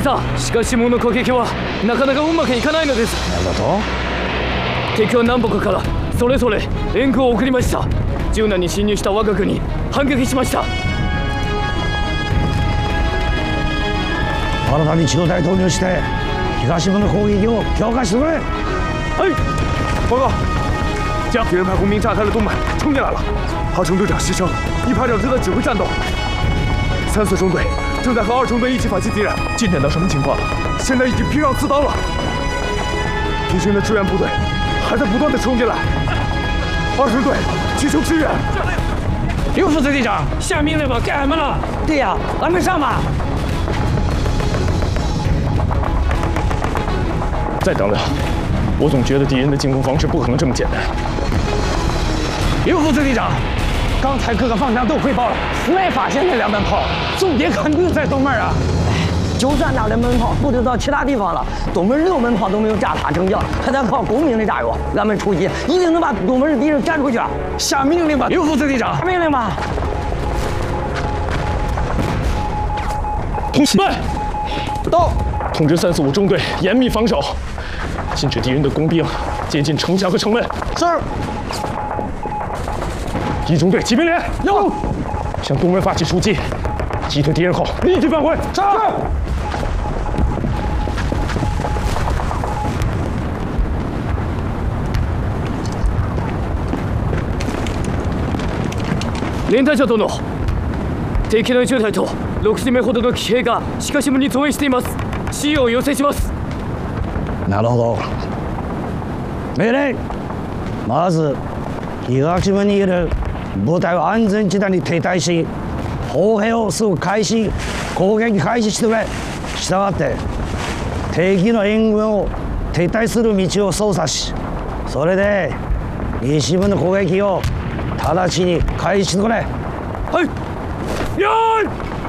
さん、しかしもの攻撃はなかなかうまくいかないのです。 なるほど。 敵は南北からそれぞれ援軍を送りました。柔軟に侵入した我が軍に反撃しました。 新たに中隊投入して東部の攻撃を強化してくれ。 哎， 报告，敌人派工兵炸开了东门，冲进来了。二中队长牺牲，一排长正在指挥战斗。3、4中队正在和2中队一起反击敌人。进展到什么情况？现在已经拼上刺刀了。敌军的支援部队还在不断的冲进来。2中队急求支援。 刘副队长， 下命令吧，干什么了？ 对呀，咱们上吧。 再等等，我总觉得敌人的进攻方式不可能这么简单。 刘副队长，刚才各个方向都汇报了，没发现那2门炮，重点肯定在东门啊。就算那2门炮部队到其他地方了，东门6门炮都没有炸塌成交，还得靠工兵的炸药。俺们出击一定能把东门的敌人赶出去。下命令吧，刘副队长，下命令吧。 通信，到。通知3、4、5中队严密防守，禁止敌人的工兵接近城墙和城门。 是。 1中队骑兵连有，向东门发起出击，击退敌人后立即返回。 是。 連隊長殿、敵の10隊と60名ほどの騎兵が鹿島に増援しています。支援を要請します。 なるほど。命令。まず東島にいる部隊は安全地帯に停滞し、砲兵をすぐ攻撃開始してくれ。したがって敵の援軍を撤退する道を操作し、それで西部の攻撃を直ちに開始してくれ。 はい。よーい。